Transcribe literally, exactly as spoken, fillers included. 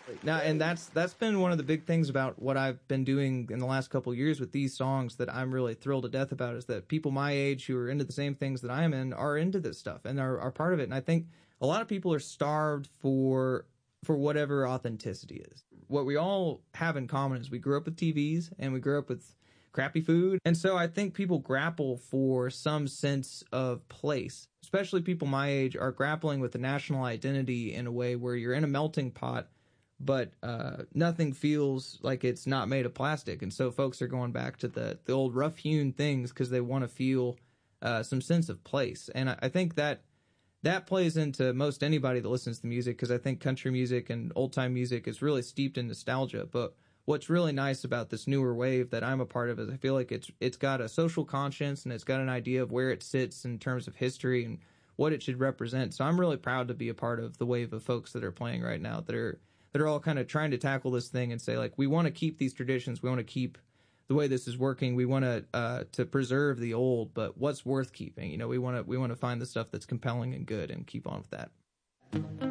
Now, and that's that's been one of the big things about what I've been doing in the last couple of years with these songs that I'm really thrilled to death about, is that people my age who are into the same things that I am in are into this stuff and are, are part of it. And I think a lot of people are starved for for whatever authenticity is. What we all have in common is we grew up with T Vs and we grew up with crappy food. And so I think people grapple for some sense of place. Especially people my age are grappling with the national identity in a way where you're in a melting pot, but uh, nothing feels like it's not made of plastic. And so folks are going back to the, the old rough-hewn things because they want to feel uh, some sense of place. And I, I think that that plays into most anybody that listens to music, because I think country music and old-time music is really steeped in nostalgia. But what's really nice about this newer wave that I'm a part of is I feel like it's it's got a social conscience and it's got an idea of where it sits in terms of history and what it should represent. So I'm really proud to be a part of the wave of folks that are playing right now that are that are all kind of trying to tackle this thing and say, like, we want to keep these traditions, we want to keep the way this is working, we want to uh, to preserve the old, but what's worth keeping? You know, we want to we want to find the stuff that's compelling and good and keep on with that.